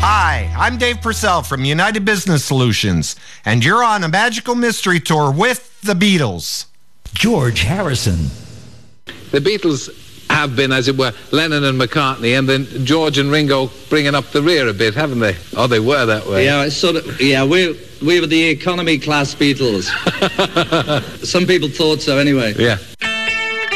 Hi, I'm Dave Purcell from United Business Solutions, and you're on a magical mystery tour with the Beatles. George Harrison. The Beatles have been, as it were, Lennon and McCartney, and then George and Ringo bringing up the rear a bit, haven't they? Oh, they were that way. Yeah, it's sort of. Yeah, we were the economy class Beatles. Some people thought so, anyway. Yeah.